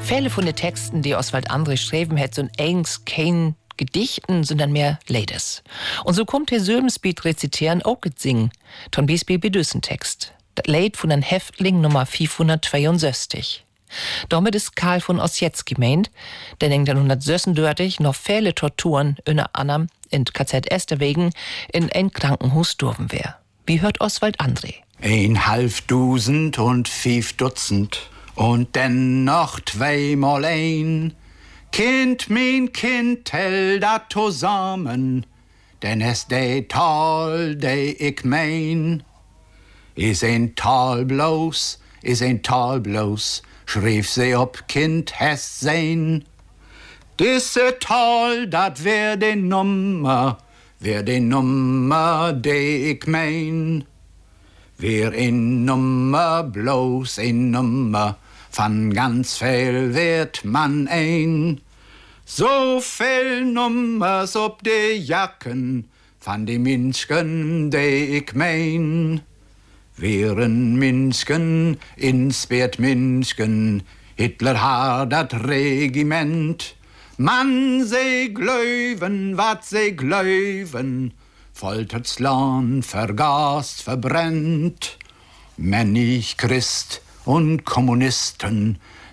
Viele von den Texten, die Oswald André schreiben hat, sind eigentlich kein Gedichten, sondern mehr Ladies. Und so kommt der Sömensbiet rezitieren auch gesingen, von Beispiel Bedüssentext. Das Lied von den Häftling Nummer 562. Damit ist Karl von Ossjetz gemeint, der 1936 noch viele Torturen unter anderem in KZ Esterwegen in ein Krankenhaus durven wär. Wie hört Oswald André? 500 und dennoch zweimal ein. Kind, mein Kind, tell dat zusammen, denn es de Tal, de ich mein. Is ein Tal bloß, schrieb sie ob Kind hes sein. Disse Tal, dat wär de Nummer, de ich mein. Wär in Nummer, bloß in Nummer, von ganz viel wird man ein. So viel Nummers ob de Jacken, von de Minschen, de ich mein. Wären Minschen, insperrt Minschen, Hitler hat dat Regiment. Man se glöwen, wat se glöwen, foltert's Land, vergast, verbrennt. Männig Christ und Kommunisten,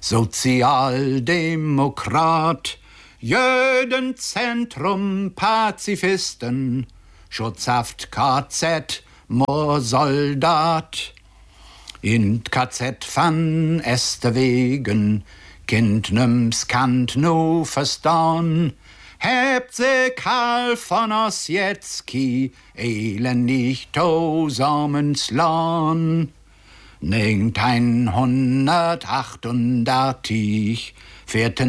Sozialdemokrat, Jödenzentrum, Pazifisten, Schutzhaft KZ, Moorsoldat. In KZ van Esterwegen, Kind nimm's Kant nu verstaan, hebt se Karl von Ossjetski elendig tosamens Lahn. 1938 fährten